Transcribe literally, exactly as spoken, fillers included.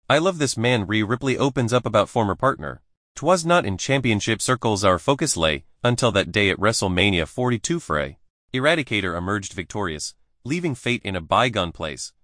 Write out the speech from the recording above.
I love this man. Rhea Ripley opens up about former partner. "'Twas not in championship circles our focus lay, until that day at WrestleMania forty-two fray. Eradicator emerged victorious, leaving fate in a bygone place.